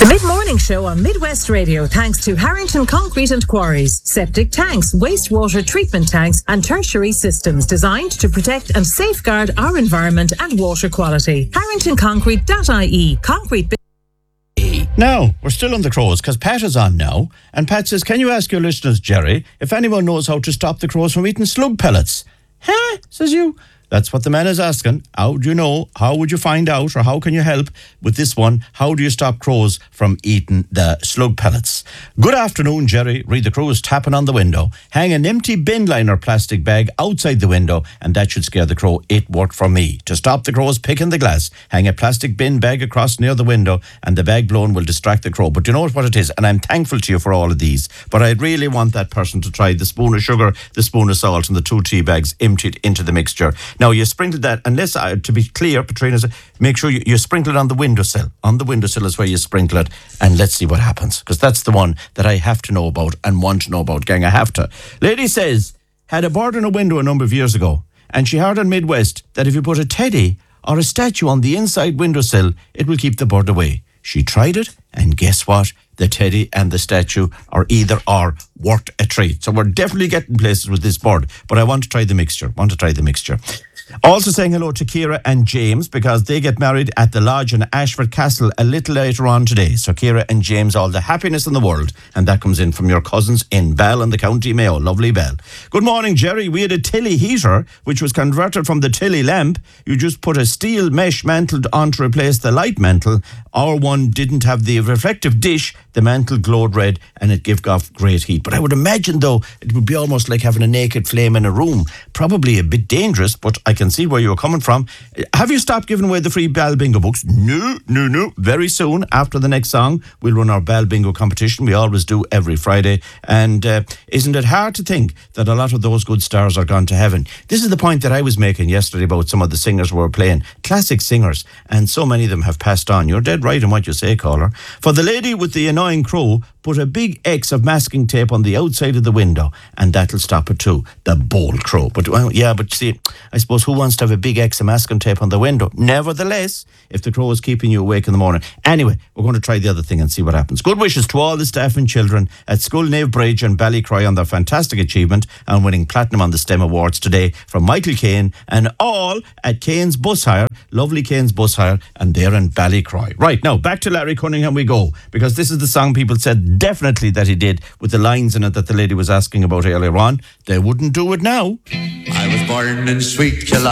The Mid-Morning Show on Midwest Radio, thanks to Harrington Concrete and Quarries, septic tanks, wastewater treatment tanks and tertiary systems designed to protect and safeguard our environment and water quality. HarringtonConcrete.ie. Concrete. Now, we're still on the crows because Pat is on now. And Pat says, can you ask your listeners, Jerry, if anyone knows how to stop the crows from eating slug pellets? Huh? Says you. That's what the man is asking. How do you know? How would you find out? Or how can you help with this one? How do you stop crows from eating the slug pellets? Good afternoon, Jerry. Read the crows tapping on the window. Hang an empty bin liner plastic bag outside the window, and that should scare the crow. It worked for me. To stop the crows picking the glass, hang a plastic bin bag across near the window, and the bag blown will distract the crow. But you know what it is? And I'm thankful to you for all of these. But I really want that person to try the spoon of sugar, the spoon of salt, and the 2 tea bags emptied into the mixture. Now, you sprinkle that, unless, to be clear, Patrina said, make sure you sprinkle it on the windowsill. On the windowsill is where you sprinkle it, and let's see what happens. Because that's the one that I have to know about and want to know about, gang. I have to. Lady says, had a bird in a window a number of years ago, and she heard on Midwest that if you put a teddy or a statue on the inside windowsill, it will keep the bird away. She tried it, and guess what? The teddy and the statue are either or worth a treat. So we're definitely getting places with this bird, but I want to try the mixture. Also saying hello to Ciara and James, because they get married at the lodge in Ashford Castle a little later on today. So Ciara and James, all the happiness in the world. And that comes in from your cousins in Bell and the County Mayo. Lovely Bell. Good morning, Jerry. We had a Tilly heater, which was converted from the Tilly lamp. You just put a steel mesh mantle on to replace the light mantle. Our one didn't have the reflective dish. The mantle glowed red and it gave off great heat. But I would imagine, though, it would be almost like having a naked flame in a room. Probably a bit dangerous, but I can see where you're coming from. Have you stopped giving away the free Bal Bingo books? No. Very soon, after the next song, we'll run our Bal Bingo competition. We always do every Friday. And isn't it hard to think that a lot of those good stars are gone to heaven? This is the point that I was making yesterday about some of the singers we were playing. Classic singers. And so many of them have passed on. You're dead right in what you say, caller. For the lady with the annoying crow, put a big X of masking tape on the outside of the window, and that'll stop it too. The bold crow. But see, I suppose who wants to have a big X of masking tape on the window? Nevertheless, if the crow is keeping you awake in the morning. Anyway, we're going to try the other thing and see what happens. Good wishes to all the staff and children at School Nave Bridge and Ballycroy on their fantastic achievement and winning platinum on the STEM Awards today from Michael Kane and all at Kane's Bus Hire, lovely Kane's Bus Hire, and they're in Ballycroy. Right, now back to Larry Cunningham we go, because this is the song people said definitely that he did, with the lines in it that the lady was asking about earlier on. They wouldn't do it now. I was born in sweet July.